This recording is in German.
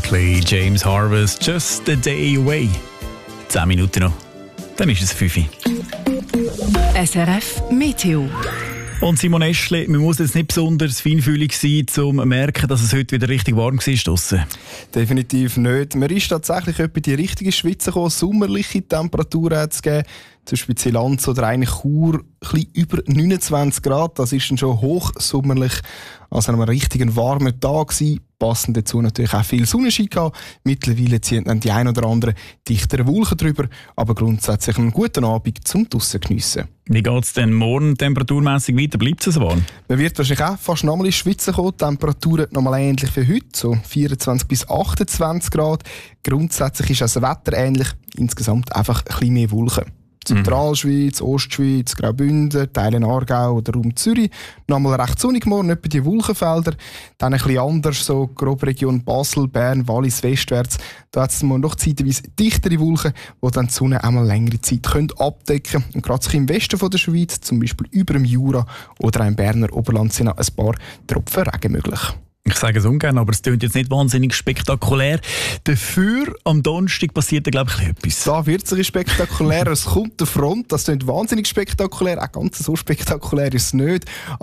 Barclay, James Harvest, Just a Day Away. 10 Minuten noch, dann ist es 5 Uhr. SRF Meteo. Und Simon Eschle, man muss jetzt nicht besonders feinfühlig sein, um zu merken, dass es heute wieder richtig warm war draussen. Definitiv nicht. Man ist tatsächlich etwa die richtige Schweize gekommen, sommerliche Temperaturen hat es gegeben. Zum Beispiel Zilanz oder eigentlich Chur, ein bisschen über 29 Grad. Das ist dann schon hochsommerlich. Also an einem richtigen warmen Tag gewesen. Passend dazu natürlich auch viel Sonnenschein gehabt. Mittlerweile ziehen dann die ein oder andere dichteren Wolken drüber. Aber grundsätzlich einen guten Abend zum draussen geniessen. Wie geht es denn morgen temperaturmässig weiter? Bleibt es warm? Man wird wahrscheinlich auch fast nochmal in die Schweiz kommen. Die Temperaturen nochmal ähnlich wie heute, so 24 bis 28 Grad. Grundsätzlich ist das Wetter ähnlich. Insgesamt einfach ein bisschen mehr Wolken. Zentralschweiz, Ostschweiz, Graubünden, Teile Aargau oder Raum Zürich. Nochmal recht sonnig morgen, etwa die Wolkenfelder. Dann ein bisschen anders, so grob Region Basel, Bern, Wallis, westwärts. Da hat es noch zeitweise dichtere Wolken, die dann die Sonne einmal längere Zeit abdecken können. Und gerade im Westen von der Schweiz, zum Beispiel über dem Jura oder auch im Berner Oberland, sind auch ein paar Tropfen Regen möglich. Ich sage es ungern, aber es klingt jetzt nicht wahnsinnig spektakulär. Dafür am Donnerstag passiert da, glaube ich, etwas. Da wird es spektakulär. Es kommt der Front, das klingt wahnsinnig spektakulär. Auch ganz so spektakulär ist es nicht.